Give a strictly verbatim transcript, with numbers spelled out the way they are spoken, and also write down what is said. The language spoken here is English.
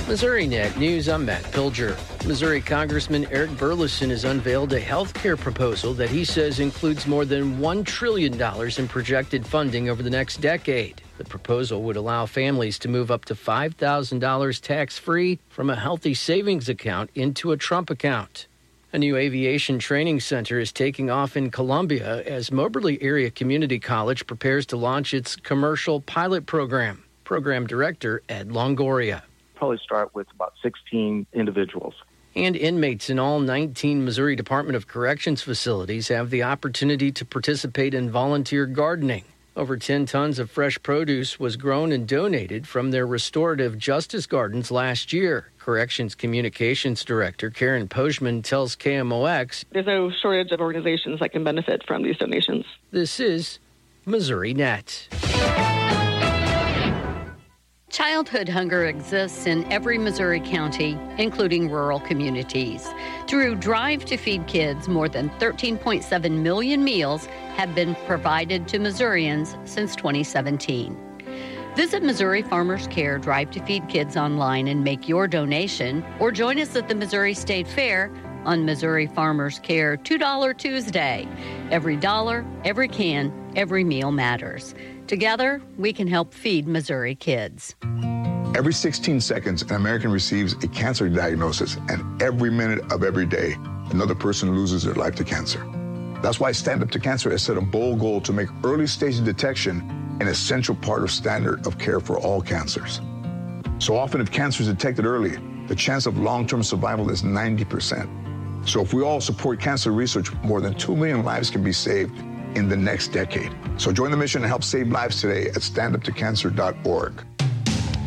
MissouriNet News, I'm Matt Pilger. Missouri Congressman Eric Burleson has unveiled a health care proposal that he says includes more than one trillion dollars in projected funding over the next decade. The proposal would allow families to move up to five thousand dollars tax-free from a healthy savings account into a Trump account. A new aviation training center is taking off in Columbia as Moberly Area Community College prepares to launch its commercial pilot program. Program Director Ed Longoria. Probably start with about sixteen individuals. And inmates in all nineteen Missouri Department of Corrections facilities have the opportunity to participate in volunteer gardening. Over ten tons of fresh produce was grown and donated from their restorative justice gardens last year. Corrections Communications Director Karen Poshman tells K M O X, there's no shortage of organizations that can benefit from these donations. This is MissouriNet. Childhood hunger exists in every Missouri county, including rural communities. Through Drive to Feed Kids, more than thirteen point seven million meals have been provided to Missourians since twenty seventeen. Visit Missouri Farmers Care Drive to Feed Kids online and make your donation, or join us at the Missouri State Fair on Missouri Farmers Care two dollar Tuesday. Every dollar, every can, every meal matters. Together, we can help feed Missouri kids. Every sixteen seconds, an American receives a cancer diagnosis, and every minute of every day, another person loses their life to cancer. That's why Stand Up to Cancer has set a bold goal to make early-stage detection an essential part of standard of care for all cancers. So often, if cancer is detected early, the chance of long-term survival is ninety percent. So if we all support cancer research, more than two million lives can be saved in the next decade. So join the mission and help save lives today at stand up to cancer dot org.